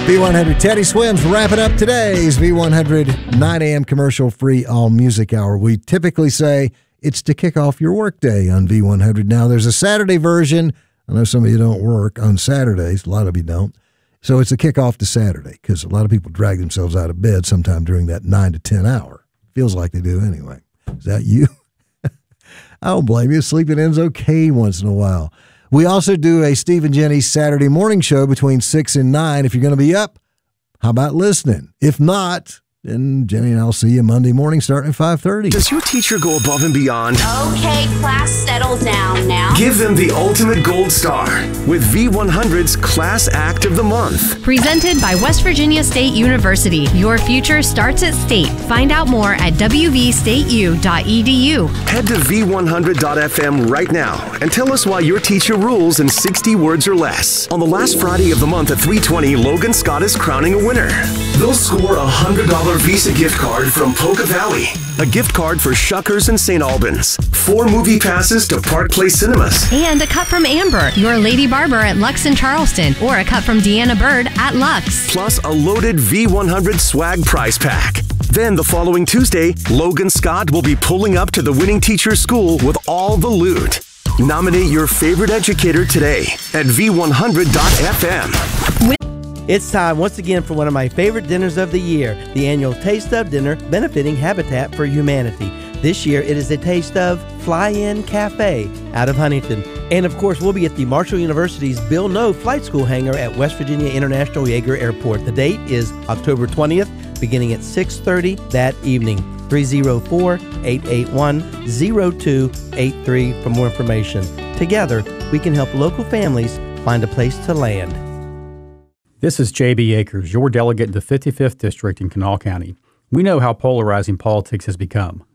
V100 Teddy Swims wrapping up today's V100 9 a.m. commercial-free all-music hour. We typically say it's to kick off your workday on V100. Now, there's a Saturday version. I know some of you don't work on Saturdays. A lot of you don't. So it's a kickoff to Saturday because a lot of people drag themselves out of bed sometime during that 9 to 10 hour. Feels like they do anyway. Is that you? I don't blame you. Sleeping in's okay once in a while. We also do a Steve and Jenny Saturday morning show between 6 and 9. If you're going to be up, how about listening? If not, then Jenny and I'll see you Monday morning starting at 5:30. Does your teacher go above and beyond? Okay, class, settle down now. Give them the ultimate gold star with V100's Class Act of the Month. Presented by West Virginia State University. Your future starts at State. Find out more at wvstateu.edu. Head to v100.fm right now and tell us why your teacher rules in 60 words or less. On the last Friday of the month at 3:20, Logan Scott is crowning a winner. They'll score a $100 Visa gift card from Polka Valley, a gift card for Shuckers and St. Albans, 4 movie passes to Park Place Cinemas, And a cut from Amber, your lady barber at Lux in Charleston, or a cut from Deanna Bird at Lux. plus a loaded V100 swag prize pack. Then the following Tuesday, Logan Scott will be pulling up to the winning teacher's school with all the loot. Nominate your favorite educator today at v100.fm. It's time once again for one of my favorite dinners of the year, the annual Taste of Dinner benefiting Habitat for Humanity. This year it is a Taste of Fly-In Cafe out of Huntington. And of course we'll be at the Marshall University's Bill Noe Flight School hangar at West Virginia International Yeager Airport. The date is October 20th, beginning at 6:30 that evening. 304-881-0283 for more information. Together, we can help local families find a place to land. This is J.B. Akers, your delegate in the 55th District in Kanawha County. We know how polarizing politics has become.